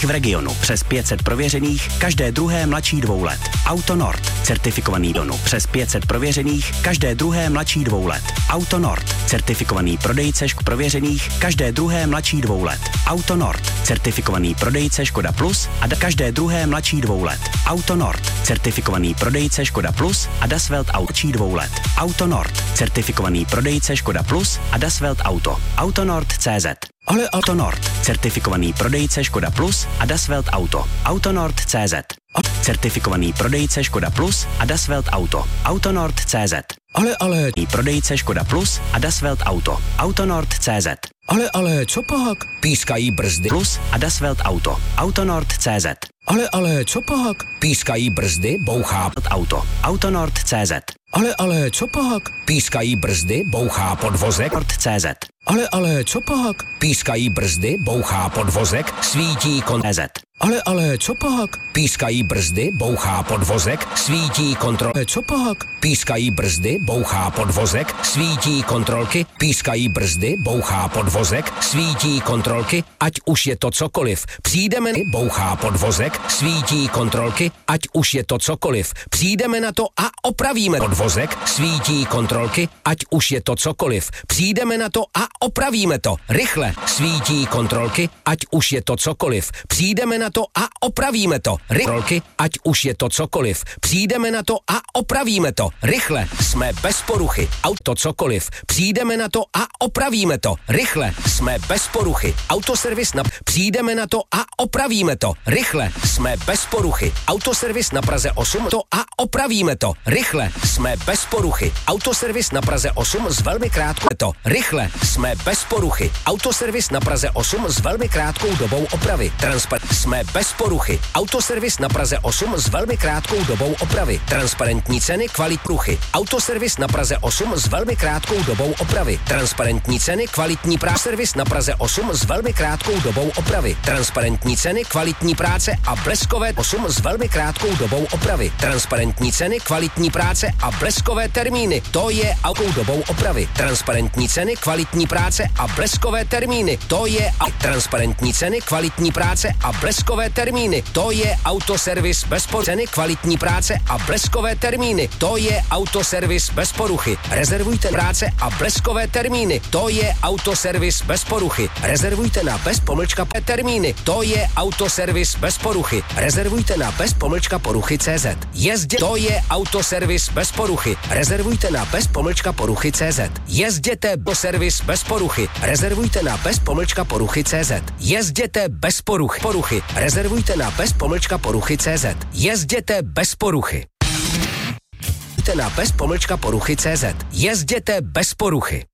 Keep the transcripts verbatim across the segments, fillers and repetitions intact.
v regionu. Přes pět set prověřených, každé druhé mladší dvou let. Auto Nord. Certifikovaný donu. Přes pět set prověřených, každé druhé mladší dvou let. Auto Nord. Certifikovaný prodejce Škoda prověřených, každé druhé mladší dvou let. Auto Nord. Certifikovaný prodejce Škoda Plus a da každé druhé mladší dvou let. Auto Nord. Certifikovaný prodejce Škoda Plus a Das Welt Auto dvou let. Auto Nord. Certifikovaný prodejce Škoda Plus a Das Welt Auto. Auto Nord tečka cé zet. Ale Auto Nord. Certifikovaný prodejce Škoda Plus a Das Welt Auto. Auto Nord tečka cé zet. Certifikovaný prodejce Škoda Plus a Das Welt Auto. Auto Nord tečka cé zet. Ale, ale, prodejce Škoda Plus a Das Welt Auto. Auto Nord tečka cé zet. Ale, ale, co pak? Pískají brzdy. Plus a Das Welt Auto. Auto Nord tečka cé zet. Ale, ale, co pak? Pískají brzdy, bouchá auto. Auto Nord tečka cé zet. Ale, ale, co pak? Pískají brzdy, bouchá podvozek. Nord tečka cé zet. Ale, ale, co pak? Pískají brzdy, bouchá podvozek, svítí kon... Ale, ale, co pak? Pískají brzdy, bouchá podvozek, svítí kontrol... Co pak? Pískají brzdy, bouchá podvozek, svítí kontrolky, pískají brzdy, bouchá podvozek, svítí kontrolky, ať už je to cokoliv. Přijdeme, bouchá podvozek, svítí kontrolky, ať už je to cokoliv. Přijdeme na to a opravíme podvozek, svítí kontrolky, ať už je to cokoliv. Přijdeme na to a opravíme to. Rychle svítí kontrolky, ať už je to cokoliv. Přijdeme na to a opravíme to. Rychle, ať už je to cokoliv. Přijdeme na to a opravíme to. Rychle, jsme bez poruchy. Auto cokoliv. Přijdeme na to a opravíme to. Rychle, jsme bez poruchy. Autoservis na... Přijdeme na to a opravíme to. Rychle, jsme bez poruchy. Autoservis na Praze osm to a opravíme to. Rychle, jsme bez poruchy. Autoservis na Praze osm s velmi krátkou to. Rychle, jsme bez poruchy. Autoservis na Praze osm s velmi krátkou dobou opravy. Transparent. Jsme bez poruchy. Autoservis na Praze osm s velmi krátkou dobou opravy. Transparentní ceny, kvalit pruchy. Autoservis na Praze osm s velmi krátkou dobou opravy. Transparentní ceny, kvalitní práce. Servis na Praze osm s velmi krátkou dobou opravy. Transparentní ceny, kvalitní práce a bleskové osm s velmi krátkou dobou opravy. Transparentní ceny, kvalitní práce a bleskové termíny. To je autou dobou opravy. Transparentní ceny, kvalitní práce a bleskové termíny. To je a transparentní ceny, kvalitní práce a bleskové termíny. To je autoservis bez poruchy. Ceny, kvalitní práce a bleskové termíny. To je autoservis bez poruchy. Rezervujte práce a bleskové termíny. To je autoservis bez poruchy. Rezervujte na bez pomlčka termíny. To je autoservis bez poruchy. Rezervujte na bez pomlčka poruchy C Z. Jezdě. To je autoservis bez poruchy. Rezervujte na bez pomlčka poruchy C Z. Jezděte do servis bez poruchy. Rezervujte na bez pomlčka poruchy C Z. Jezděte bez poruchy. Poruchy. Rezervujte na bez pomlčka poruchy C Z. Jezděte bez poruchy. Jezděte na bez pomlčka poruchy C Z. Jezděte bez poruchy.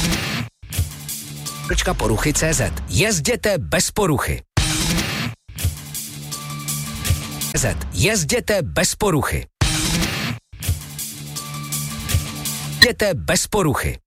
Pomlčka poruchy C Z. Jezděte bez poruchy. Z. Jezděte bez poruchy. Jezděte bez poruchy.